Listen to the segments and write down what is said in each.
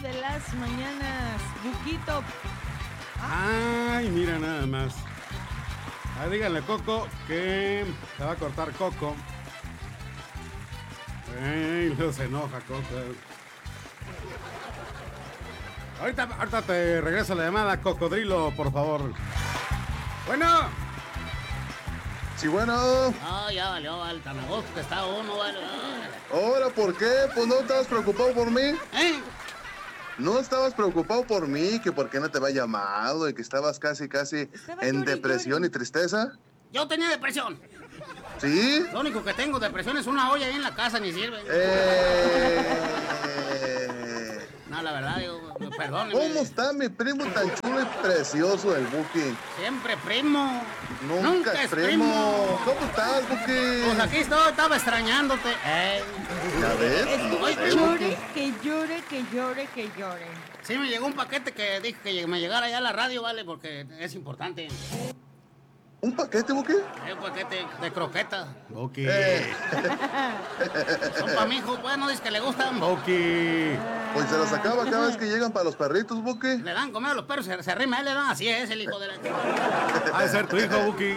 de las mañanas, Buquito. Ay, mira nada más. Díganle a Coco que te va a cortar Coco. Luego se enoja Coco. Ahorita te regreso la llamada, Cocodrilo, por favor. Bueno. Sí, bueno. Ah, ya valió, el tan agosto que está uno, vale. Ahora, ¿por qué? Pues no estabas preocupado por mí. No estabas preocupado por mí, que por qué no te había llamado y que estabas casi en depresión y tristeza. Yo tenía depresión. ¿Sí? Lo único que tengo depresión es una olla ahí en la casa, ni sirve. No, la verdad, perdón. ¿Cómo está mi primo tan chulo y precioso, el Buki? Siempre primo. Nunca es primo. ¿Cómo estás, Buki? Pues aquí estoy, estaba extrañándote. ¿Ya ves? Que llore. Sí, me llegó un paquete que dije que me llegara ya a la radio, ¿vale? Porque es importante. ¿Un paquete, Buki? Un paquete de croquetas. Buki. Son para mi hijo, bueno, dice que le gustan. Buki. Pues se los acaba cada vez que llegan para los perritos, Buki. Le dan comer a los perros, se arrima, él le dan, así es el hijo de la... Ha de ser tu hijo, Buki.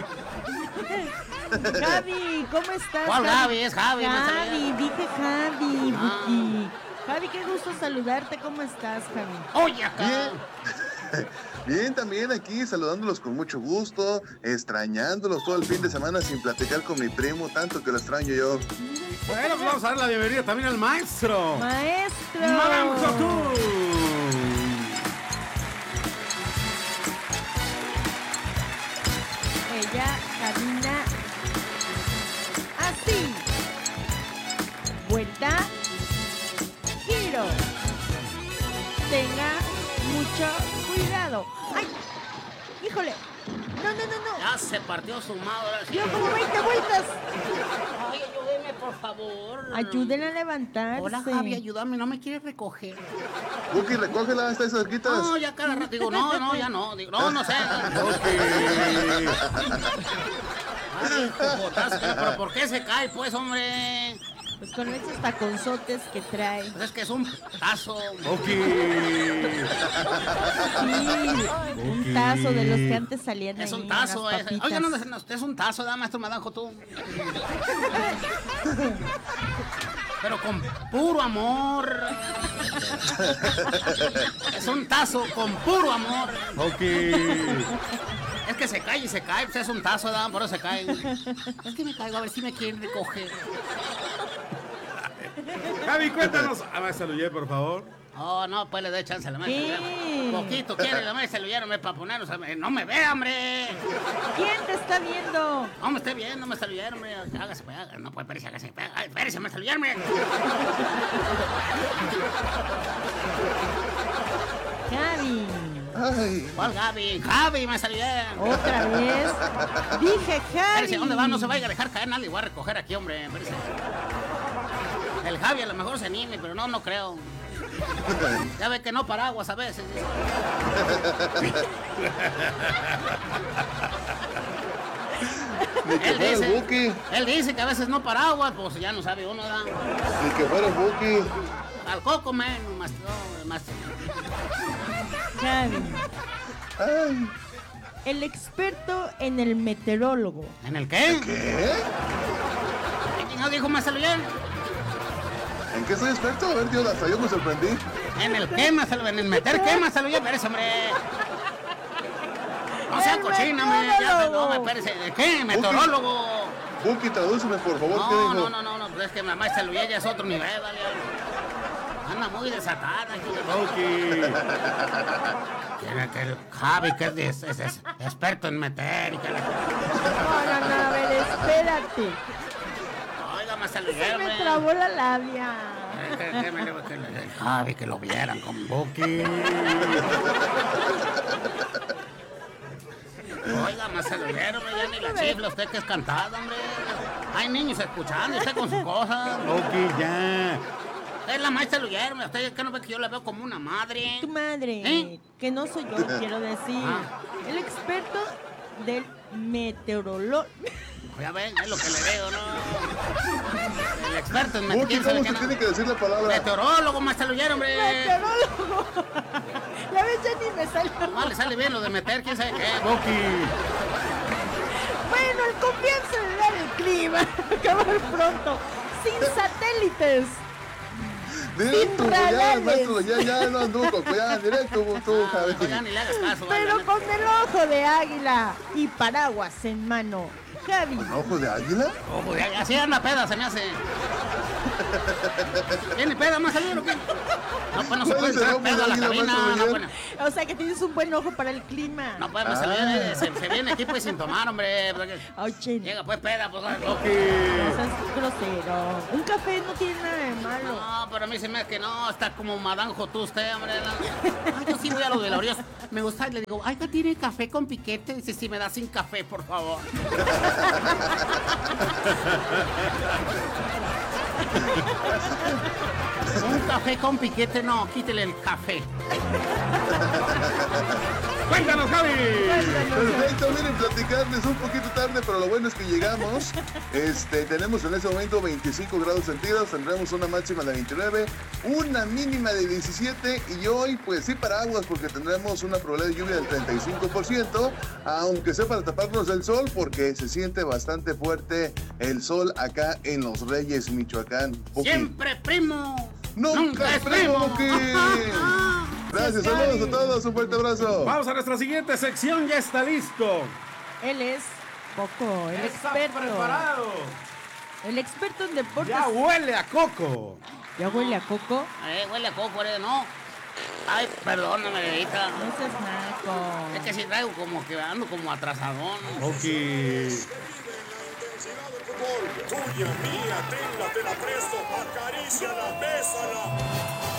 Javi, ¿cómo estás? ¿Cuál Javi? Es Javi. Javi, dije Javi, Buki. Javi, qué gusto saludarte, ¿cómo estás, Javi? Oye, acá. Bien, también aquí saludándolos con mucho gusto, extrañándolos todo el fin de semana sin platicar con mi primo, tanto que lo extraño yo. Bueno, pues vamos a dar la bienvenida también al maestro. ¡Maestro! ¡Madame Cotú! Ella camina así. Vuelta, giro. Tenga mucho cuidado. ¡Ay! ¡Híjole! No. Ya se partió su madre. ¡Dio como 20 vueltas! Ay, ayúdeme, por favor. Ayúdenle a levantarse. Hola, Javi, ayúdame, no me quieres recoger. Buki, recógela, está cerquitas. No, ya cada rato digo, no, ya no. Digo, no sé. Ay, cojotazo, pero ¿por qué se cae, pues, hombre? Pues con esos taconzotes que trae. Pues es que es un tazo. Buki. Sí, un tazo de los que antes salían Es ahí un tazo, en las papitas. Oiga, no, es un tazo, da, maestro Madanjo, tú. Pero con puro amor. Es un tazo con puro amor. Buki. Es que se cae, pues es un tazo, da, por eso se cae. Es que me caigo, a ver si me quieren recoger. Javi, cuéntanos. A maestro Luyer, por favor. Oh, no, pues le doy chance a la maestra. ¿Qué? Poquito quiere la maestra Luyer, para ponernos. No me ve, hombre. ¿Quién te está viendo? No me esté viendo, maestra Luyer, hombre. Hágase, pues, hágase. No puede, espérese, hágase. Ay, espérese, maestra Luyer, hombre. Javi. Ay. ¿Cuál Gaby? Javi, maestra Luyer. Otra vez. Dije Javi. Espérese, ¿dónde va? No se vaya a dejar caer nadie. Voy a recoger aquí, hombre. Espérese. El Javi a lo mejor se anime, pero no creo. Ya ve que no paraguas a veces. Ni que fuera el Buki. Él dice que a veces no paraguas, pues ya no sabe uno, ¿verdad? Ni que fuera el Buki. Al coco menos, más. Javi. Ay. El experto en el meteorólogo. ¿En el qué? ¿Qué? ¿Quién no dijo más Luyer? ¿En qué soy experto? A ver, tío, hasta yo me sorprendí. ¿En el qué más en el meter qué más Luyer? Espérese, hombre. No sea cochina, hombre. Ya, no, espérese. ¿De qué? Meteorólogo. Buki, tradúceme, por favor, ¿qué dijo? No, pues es que la maestra Luyer ya es otro nivel, ¿vale? Anda muy desatada. Buki. Tiene que el Javi, que es experto en meter y que la... No, a ver, espérate. Oiga, maestra Se Luyer, me trabó la labia. El Javi, que lo vieran con Buki. Oiga, maestra Luyer, hombre, ya ni la chifla, usted que es cantada, hombre. Hay niños escuchando, usted con sus cosas. Buki, ya. Es la maestra Luyer, usted que no ve que yo la veo como una madre. Tu madre, que no soy yo, quiero decir. El experto del meteorólogo. Ya ven, es lo que le veo, ¿no? El experto en Buki, ¿quién sabe ¿cómo qué se no? tiene que decir la palabra? Meteorólogo, maestro Luyer, hombre. Meteorólogo. Ya ves, ya ni me sale. No le sale bien lo de meter, quién sabe qué. Buki. Bueno, el comienzo de dar el clima. Acabar pronto. Sin satélites. Directo, Sin ya, radares. maestro, ya no anduvo, Coco, ya, directo, tú, Javi. Ya ni le hagas caso, vale, Pero la con el ojo de águila y paraguas en mano. Javi. ¿Ojo de águila? Ojo, ya, así anda peda, se me hace. ¿Tiene peda más salir o qué? No, pues no se ¿Cuál puede es el entrar ojo de pedo a la águila, cabina. maestro No, Luyer? bueno. O sea que tienes un buen ojo para el clima. No puede, se viene aquí pues sin tomar, hombre. Porque Oye, llega pues peda, pues. no seas grosero. Un café no tiene nada de malo. No, pero a mí se me hace que no, está como madanjo tú usted, hombre. No. Ay, yo sí voy a lo de la orilla. Me gusta y le digo, ay, ¿no tiene café con piquete? Dice, sí, me da sin café, por favor. Un café con piquete, no, quítele el café. ¡Cuéntanos, Javi! Perfecto, miren, platicarles un poquito tarde, pero lo bueno es que llegamos. Tenemos en este momento 25 grados centígrados, tendremos una máxima de 29, una mínima de 17 y hoy, pues sí, paraguas, porque tendremos una probabilidad de lluvia del 35%, aunque sea para taparnos del sol, porque se siente bastante fuerte el sol acá en Los Reyes, Michoacán. Buki. Siempre primo. ¡Nunca es primo, Buki! Gracias, saludos a todos, un fuerte abrazo. Vamos a nuestra siguiente sección, ya está listo. Él es Coco, el experto. preparado. El experto en deportes. Ya huele a coco. ¿Ya huele a Coco? Huele a coco, no. Ay, perdóname, hija. No seas naco. Es que si traigo como que ando como atrasadón. Ok. Tuya, mía, tenla, te la presto, acaríciala, bésala.